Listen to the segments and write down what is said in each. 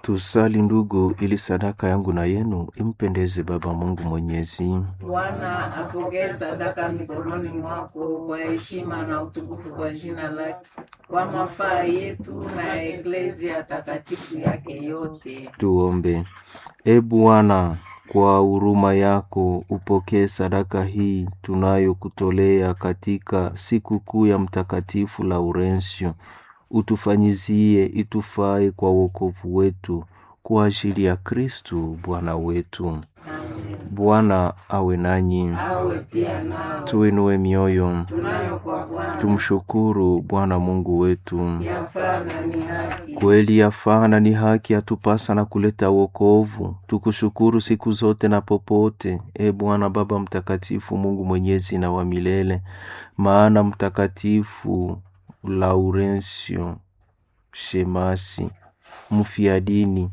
Tusali ndugu, ili sadaka yangu na yenu impendeze Baba Mungu Mwenyezi. Bwana apokee sadaka mikononi mwako kwa heshima na utukufu kwa jina lake, kwa mafaa yetu na Eklezia takatifu yake yote. Tuombe. E Bwana, kwa huruma yako upokee sadaka hii tunayokutolea katika siku kuu ya Mtakatifu Laurensio. Utufanyizie itufae kwa wokovu wetu kwa ajili ya Kristu Bwana wetu. Amen. Bwana awe nanyi. Awe pia nao. Tuinue mioyo. Tunayo kwa Bwana. Tumshukuru Bwana Mungu wetu. Yafaa na ni haki. Kweli yafaa na ni haki, atupasa na kuleta wokovu. Tukushukuru siku zote na popote, e Bwana Baba Mtakatifu, Mungu Mwenyezi na wa milele. Maana Mtakatifu Laurensio Shemasi mfiadini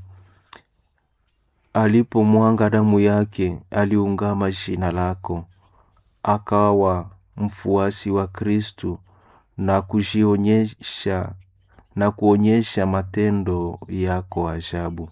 alipomwanga damu yake, aliungama jina lako, akawa mfuasi wa Kristu na kujionyesha na kuonyesha matendo yako ajabu.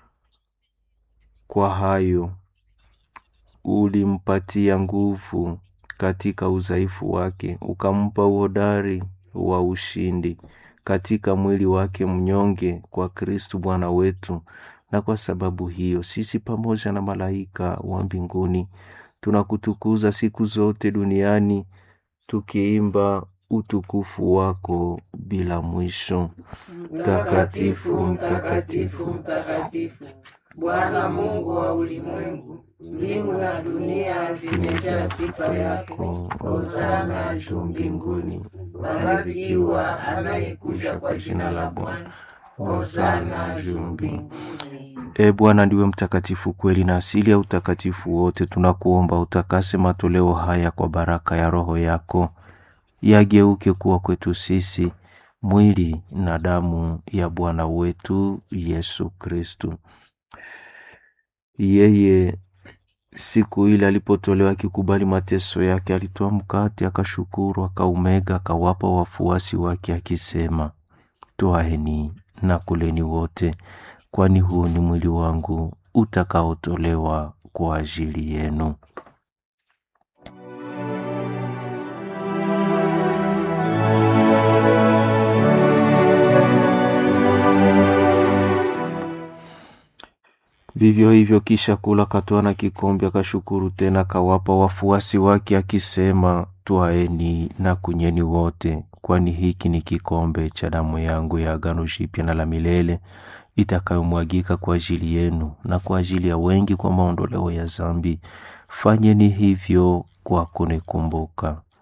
Kwa hayo ulimpatia nguvu katika udhaifu wake, ukampa uhodari wa ushindi katika mwili wake mnyonge kwa Kristu Bwana wetu. Na kwa sababu hiyo sisi pamoja na malaika wa mbinguni tunakutukuza siku zote duniani, tukiimba utukufu wako bila mwisho. Mtakatifu, mtakatifu, mtakatifu, Bwana Mungu wa ulimwengu, mbingu na dunia zimejaa sifa yako. Hosana juu mbinguni. Barikiwa anayekuja kwa jina la Bwana. Hosana juu mbinguni. E Bwana, ndiwe mtakatifu kweli na asili ya utakatifu wote. Tunakuomba utakase matoleo haya kwa baraka ya Roho yako, yageuke kuwa kwetu sisi mwili na damu ya Bwana wetu Yesu Kristu. Yeye siku ile alipotolewa akikubali mateso yake, alitoa mkate, akashukuru, akaumega, akawapa wafuasi wake akisema, twaeni na kuleni wote, kwani huu ni mwili wangu utakaotolewa kwa ajili yenu. Vivyo hivyo kisha kula, katwaa na kikombe, akashukuru tena, akawapa wafuasi wake akisema, twaeni na kunyweni wote, kwani hiki ni kikombe cha damu yangu ya agano jipya na la milele, itakayomwagika kwa ajili yenu na kwa ajili ya wengi kwa maondoleo ya dhambi. Fanyeni hivyo kwa kunikumbuka.